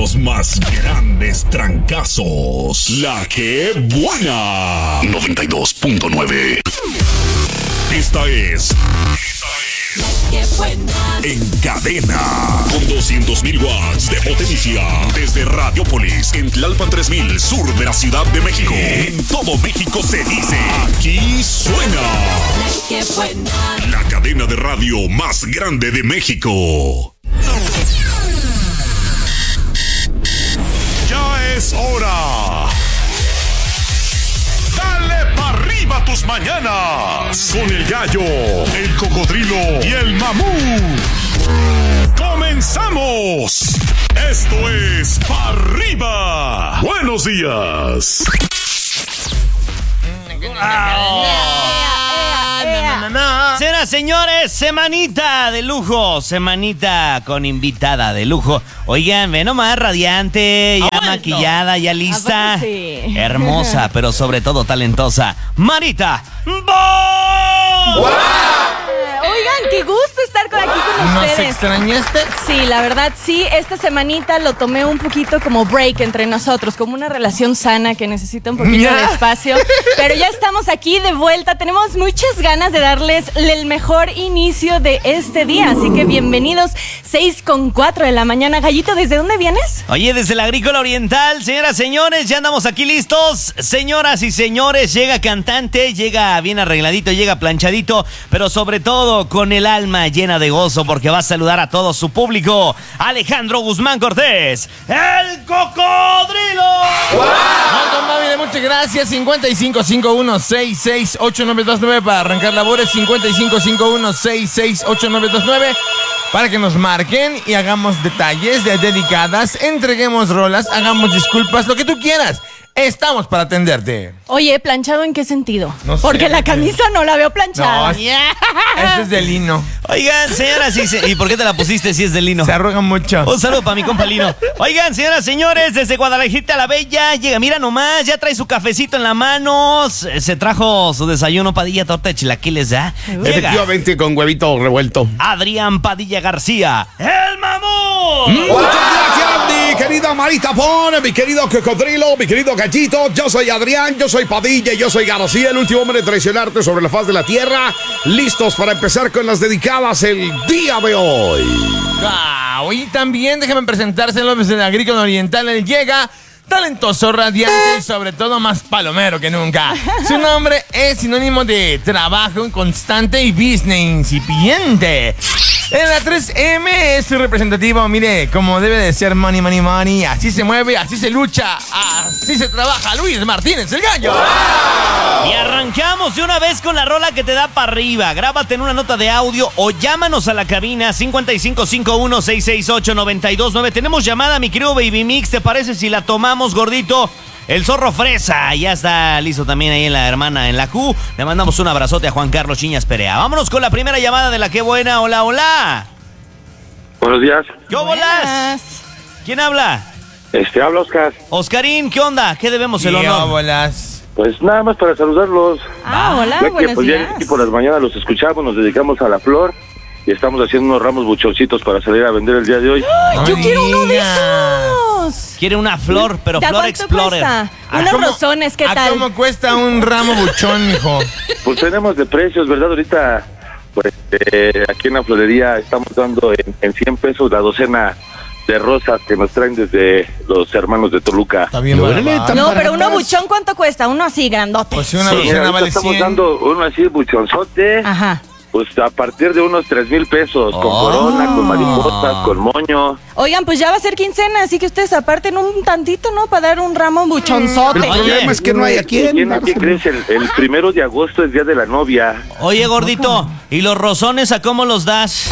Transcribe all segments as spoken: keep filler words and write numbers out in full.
Los más grandes trancazos. La que buena. noventa y dos punto nueve. Esta es. Esta es. La que buena. En cadena. Con doscientos mil watts de potencia. Desde Radiopolis, en Tlalpan tres mil, sur de la Ciudad de México. En todo México se dice. Aquí suena. La que buena. La cadena de radio más grande de México. Ya es hora. Dale pa' arriba tus mañanas. Con el gallo, el cocodrilo y el mamú. ¡Comenzamos! Esto es Pa' Arriba. Buenos días. Señoras, señores, semanita de lujo, semanita con invitada de lujo. Oigan, ve nomás, radiante, ya maquillada, ya lista. Sí. Hermosa, pero sobre todo talentosa. Marita Bo. ¡Wow! Oigan, qué gusto estar con aquí con ¿Nos ustedes. extrañaste? Sí, la verdad sí, esta semanita lo tomé un poquito como break entre nosotros, como una relación sana que necesita un poquito de espacio. Pero ya estamos aquí de vuelta, tenemos muchas ganas de darles el mejor inicio de este día, así que bienvenidos, seis con cuatro de la mañana. Gallito, ¿desde dónde vienes? Oye, desde el Agrícola Oriental, señoras, señores, ya andamos aquí listos. Señoras y señores, llega cantante, llega bien arregladito, llega planchadito, pero sobre todo con el alma llena de gozo porque va a saludar a todo su público. Alejandro Guzmán Cortés, el cocodrilo. ¡Wow! No, Mami, muchas gracias. cincuenta y cinco cincuenta y uno sesenta y seis ochenta y nueve veintinueve para arrancar labores. cincuenta y cinco cincuenta y uno sesenta y seis ochenta y nueve veintinueve para que nos marquen y hagamos detalles de dedicadas, entreguemos rolas, hagamos disculpas, lo que tú quieras. Estamos para atenderte. Oye, ¿planchado en qué sentido? No sé. Porque la camisa no la veo planchada. No, yeah. Este es de lino. Oigan, señoras y se... ¿Y por qué te la pusiste si es de lino? Se arruga mucho. Un saludo para mi compa Lino. Oigan, señoras, señores, desde Guadalajara la Bella, llega, mira nomás, ya trae su cafecito en la mano, se, se trajo su desayuno, Padilla, torta de chilaquiles, ¿ya? Llega Efectivamente, con huevito revuelto. Adrián Padilla García, el mamón. Mm, muchas gracias, mi querida Marita Pon, mi querido cocodrilo, mi querido gallito. Yo soy Adrián, yo soy Padilla, yo soy García, el último hombre en traicionarte sobre la faz de la tierra. Listos para empezar con las dedicadas el día de hoy. Wow, y también déjame presentárselo desde el Agrícola Oriental. Él llega talentoso, radiante y sobre todo más palomero que nunca. Su nombre es sinónimo de trabajo constante y business incipiente. En la tres eme es su representativo, mire, como debe de ser, money, money, money. Así se mueve, así se lucha, así se trabaja Luis Martínez, el gallo. Y arrancamos de una vez con la rola que te da para arriba. Grábate en una nota de audio o llámanos a la cabina cincuenta y cinco cincuenta y uno sesenta y seis ocho noventa y dos nueve. Tenemos llamada, mi querido Baby Mix, ¿te parece si la tomamos, gordito? El zorro fresa, ya está listo también ahí en la hermana en la Q. Le mandamos un abrazote a Juan Carlos Chiñas Perea. Vámonos con la primera llamada de la que buena. Hola, hola. Buenos días. ¿Qué bolas? ¿Quién habla? Este, habla Oscar. Oscarín, ¿qué onda? ¿Qué debemos el honor? ¿Qué bolas? Pues nada más para saludarlos. Ah, hola, ya que buenos pues, días. ya que por las mañanas los escuchamos, nos dedicamos a la flor y estamos haciendo unos ramos buchoncitos para salir a vender el día de hoy. ¡Ay, yo No quiero uno de digas. esos! Quiere una flor, pero ¿De a Flor cuánto Explorer. cuesta? ¿A Unos cómo- rosones, ¿qué ¿A tal? cómo cuesta un ramo buchón, mijo? Pues tenemos de precios, ¿verdad? Ahorita, pues eh, aquí en la florería estamos dando en, en cien pesos la docena de rosas que nos traen desde los hermanos de Toluca. Está bien, Órale, barato. tan No, pero uno baratas. buchón, ¿cuánto cuesta? Uno así, grandote. Pues si una Sí. Mira, docena ahorita vale estamos cien. dando uno así buchonzote, Ajá. pues a partir de unos tres mil pesos, con Oh. corona, con mariposas, con moño. Oigan, pues ya va a ser quincena, así que ustedes aparten un tantito, ¿no? Para dar un ramo buchonzote. El problema es que no hay a quién. ¿Quién, ¿Qué dárselo. crees? El, el primero de agosto es Día de la Novia. Oye, gordito, ¿y los rosones a cómo los das?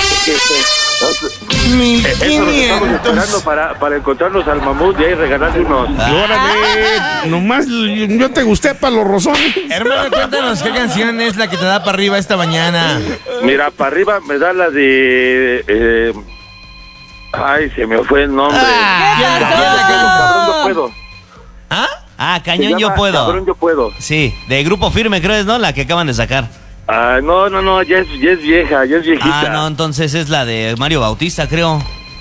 Mil Eso nos estamos esperando quinientos. para, para encontrarnos al mamut y ahí regalarle unos. Órale, nomás yo te gusté para los rosones. Hermano, cuéntanos qué canción es la que te da para arriba esta mañana. Mira, para arriba me da la de... eh, ay, se me fue el nombre. Ah. ¿Qué Cabrón, pasó? cabrón, yo puedo. ¿Ah? Ah, Se Cañón llama Yo Puedo. Cabrón, yo puedo. Sí, de Grupo Firme, ¿crees, no? La que acaban de sacar. Ah, no, no, no, ya es, ya es vieja, ya es viejita. Ah, no, entonces es la de Mario Bautista, creo.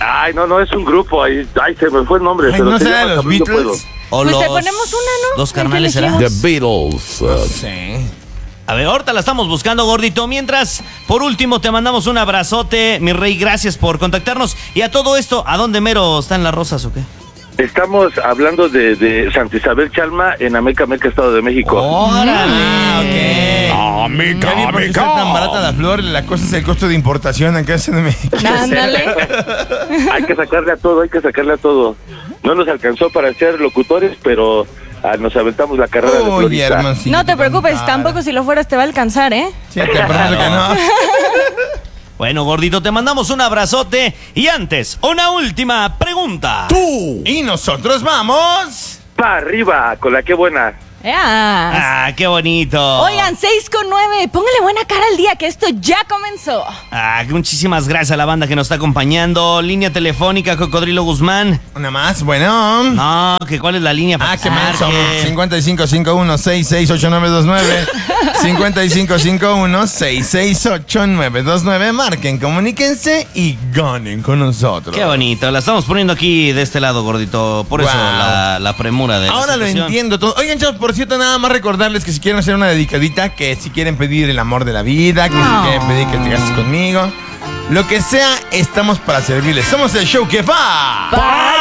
Ay, no, no, es un grupo ahí. Ay, se me fue el nombre. Ay, pero ¿no se será llama de los Camilo Puedo. Beatles? O Pues los te ponemos una, ¿no? dos Ahí te carnales, ¿será? elegimos. The Beatles. uh, Sí. A ver, ahorita la estamos buscando, gordito. Mientras, por último, te mandamos un abrazote, mi rey. Gracias por contactarnos. Y a todo esto, ¿a dónde mero están las rosas o qué? Estamos hablando de, de Santa Isabel Chalma en Ameca, Meca, Estado de México. ¡Órale! Ah, mica, Ya vi por qué mica. está tan barata la flor. La cosa es el costo de importación acá en México. Ándale. Hay que sacarle a todo, hay que sacarle a todo. No nos alcanzó para ser locutores, pero ah, nos aventamos la carrera de Oye, florista. hermancito. No te preocupes, tan tampoco cara. si lo fueras te va a alcanzar, ¿eh? Sí, te prometo que no. Bueno, gordito, te mandamos un abrazote. Y antes, una última pregunta. Tú. Y nosotros vamos. Pa' arriba, con la que buena. Ya. Ah, qué bonito. Oigan, seis con nueve. Póngale buena cara al día que esto ya comenzó. Ah, muchísimas gracias a la banda que nos está acompañando. Línea telefónica, Cocodrilo Guzmán. Una más, bueno. No, que cuál es la línea para Ah, que qué se menso. marque? cincuenta y cinco cincuenta y uno sesenta y seis ochenta y nueve veintinueve. cincuenta y cinco cincuenta y uno sesenta y seis ochenta y nueve veintinueve. Marquen, comuníquense y ganen con nosotros. Qué bonito, la estamos poniendo aquí de este lado, gordito. Por eso Wow. la, la premura de la Ahora lo situación. entiendo todo. Oigan, chavos, por cierto, nada más recordarles que si quieren hacer una dedicadita, que si quieren pedir el amor de la vida, que si quieren pedir que te cases conmigo, lo que sea, estamos para servirles. Somos el show que va. ¡Para